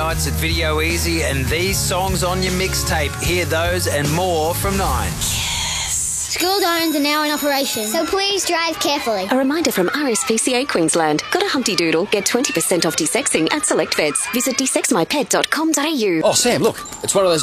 nights at Video Easy and these songs on your mixtape. Hear those and more from 9. School zones are now in operation, so please drive carefully. A reminder from RSPCA Queensland. Got a Humpty Doodle? Get 20% off desexing at select vets. Visit desexmypet.com.au. Oh, Sam, look, it's one of those